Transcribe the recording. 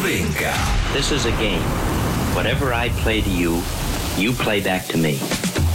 Novinka. This is a game. Whatever I play to you, you play back to me.